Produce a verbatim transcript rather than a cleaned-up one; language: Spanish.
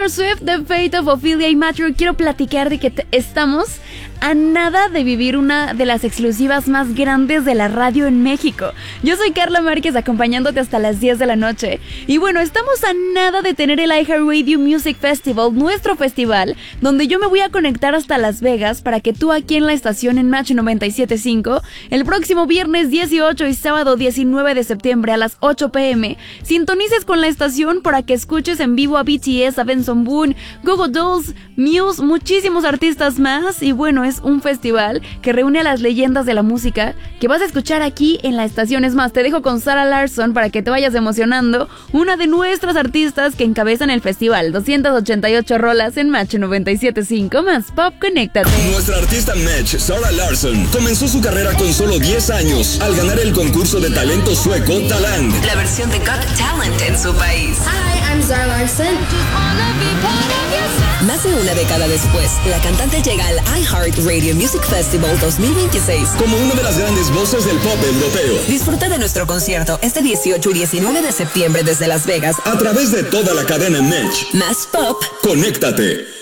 Taylor Swift, The Fate of Ophelia y Matthew, quiero platicar de que te- estamos a nada de vivir una de las exclusivas más grandes de la radio en México. Yo soy Carla Márquez, acompañándote hasta las diez de la noche. Y bueno, estamos a nada de tener el iHeartRadio Music Festival, nuestro festival, donde yo me voy a conectar hasta Las Vegas para que tú aquí en la estación en Match noventa y siete punto cinco, el próximo viernes dieciocho y sábado diecinueve de septiembre a las ocho pm, sintonices con la estación para que escuches en vivo a B T S, a Benson Boone, Google Dolls, Muse, muchísimos artistas más. Y bueno, es un festival que reúne a las leyendas de la música que vas a escuchar aquí en la estación. Es más, te dejo con Sarah Larsson para que te vayas emocionando, una de nuestras artistas que encabezan el festival. doscientas ochenta y ocho rolas en Match noventa y siete punto cinco más Pop, conéctate. Nuestra artista Match, Sarah Larsson, comenzó su carrera con solo diez años al ganar el concurso de talento sueco Talang, la versión de Got Talent en su país. Hi, I'm Sarah Larsson. Más de una década después, la cantante llega al iHeartRadio Music Festival dos mil veintiséis como una de las grandes voces del pop europeo. Disfruta de nuestro concierto este dieciocho y diecinueve de septiembre desde Las Vegas A través de toda la cadena Match. Más Pop, Conéctate.